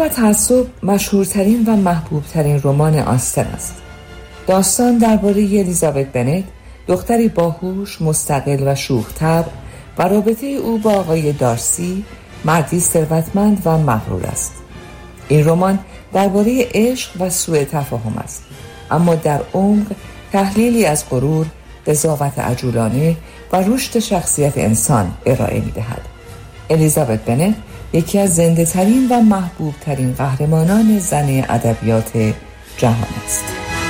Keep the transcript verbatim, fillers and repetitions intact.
و تعصب مشهورترین و محبوبترین رمان آستن است. داستان درباره الیزابت بنت، دختری باهوش، مستقل و شوخ‌طبع و رابطه او با آقای دارسی، مردی ثروتمند و مغرور است. این رمان درباره عشق و سوء تفاهم است، اما در عمق تحلیلی از غرور، قضاوت عجولانه و رشد شخصیت انسان ارائه می‌دهد. الیزابت بنت یکی از زنده ترین و محبوب ترین قهرمانان زن ادبیات جهان است.